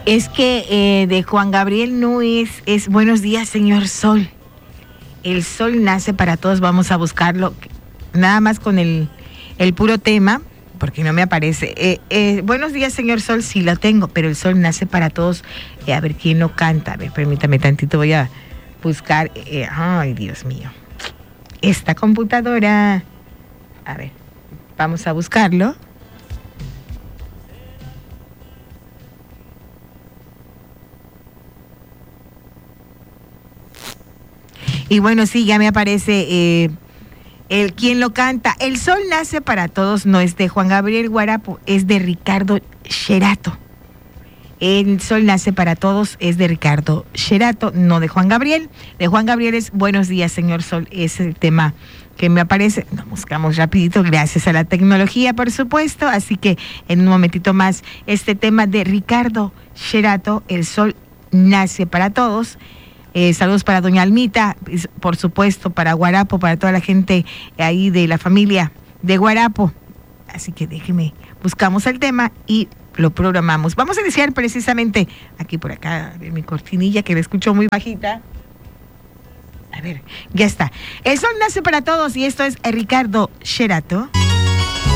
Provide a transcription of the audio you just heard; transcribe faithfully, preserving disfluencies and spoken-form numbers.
Es que eh, de Juan Gabriel no es, es Buenos días, señor Sol. El sol nace para todos, vamos a buscarlo. Nada más con el, el puro tema, porque no me aparece. Eh, eh, buenos días, señor Sol, sí lo tengo, pero el sol nace para todos. Eh, a ver, ¿quién lo canta? A ver, permítame tantito, voy a buscar. Eh, ay, Dios mío. Esta computadora. A ver, vamos a buscarlo. Y bueno, sí, ya me aparece eh, el quien lo canta. El sol nace para todos, no es de Juan Gabriel Guarapo, es de Ricardo Sherato. El sol nace para todos es de Ricardo Sherato, no de Juan Gabriel. De Juan Gabriel es Buenos días, señor Sol, es el tema que me aparece. Nos buscamos rapidito, gracias a la tecnología, por supuesto. Así que en un momentito más, este tema de Ricardo Sherato, el sol nace para todos. Eh, saludos para doña Almita, por supuesto, para Guarapo, para toda la gente ahí de la familia de Guarapo. Así que déjeme, buscamos el tema y lo programamos. Vamos a iniciar precisamente aquí por acá, a ver mi cortinilla que la escucho muy bajita. A ver, ya está. El sol nace para todos y esto es Ricardo Sherato.